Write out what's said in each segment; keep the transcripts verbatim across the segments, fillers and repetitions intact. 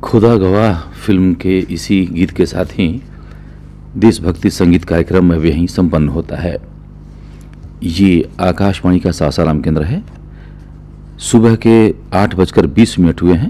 खुदा गवाह फिल्म के इसी गीत के साथ ही देशभक्ति संगीत कार्यक्रम में यहीं संपन्न होता है। ये आकाशवाणी का सासाराम केंद्र है। सुबह के आठ बजकर बीस मिनट हुए हैं।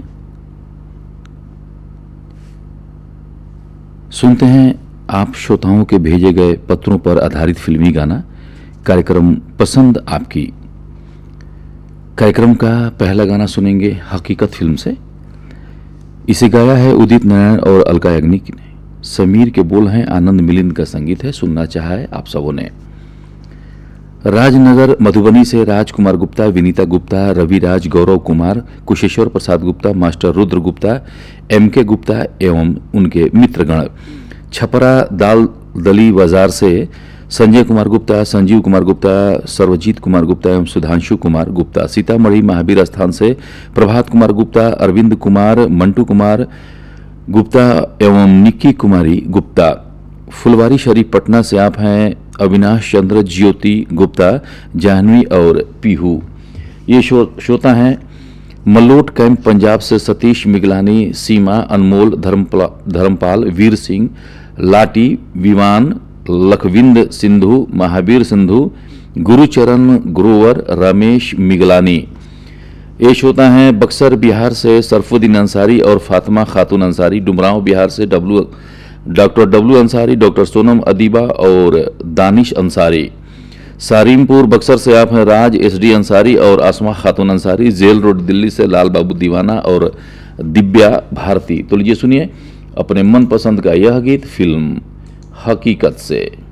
सुनते हैं आप श्रोताओं के भेजे गए पत्रों पर आधारित फिल्मी गाना, कार्यक्रम पसंद आपकी। कार्यक्रम का पहला गाना सुनेंगे हकीकत फिल्म से। इसे गाया है उदित नारायण और अलका याग्निक ने। समीर के बोल हैं, आनंद मिलिंद का संगीत है। सुनना चाहा है आप सबों ने। राजनगर मधुबनी से राजकुमार गुप्ता, विनीता गुप्ता, रविराज, गौरव कुमार, कुशेश्वर प्रसाद गुप्ता, मास्टर रुद्र गुप्ता, एम के गुप्ता एवं उनके मित्रगण। छपरा दाल दली बाजार से संजय कुमार गुप्ता, संजीव कुमार गुप्ता, सर्वजीत कुमार गुप्ता एवं सुधांशु कुमार गुप्ता। सीतामढ़ी महावीर स्थान से प्रभात कुमार गुप्ता, अरविंद कुमार, मंटू कुमार गुप्ता एवं निक्की कुमारी गुप्ता। फुलवारी शरीफ पटना से आप हैं अविनाश चंद्र, ज्योति गुप्ता, जाह्नवी और पीहू। ये श्रोता हैं मलोट कैंप पंजाब से सतीश मिगलानी, सीमा, अनमोल, धर्मपाल, वीर सिंह, लाटी, विवान, लखविंद सिंधु, महावीर सिंधु, गुरुचरण ग्रोवर, रमेश मिगलानी। ये श्रोता हैं बक्सर बिहार से सरफुद्दीन अंसारी और फातिमा खातून अंसारी। डुमरांव बिहार से W doctor W Ansari, doctor Sonam Adiba और दानिश अंसारी। सारीमपुर बक्सर से आप हैं राज एस डी अंसारी और आसमा खातून अंसारी। जेल रोड दिल्ली से लाल बाबू दीवाना और दिव्या भारती। तो लीजिए सुनिए अपने मनपसंद का यह गीत फिल्म हकीकत से।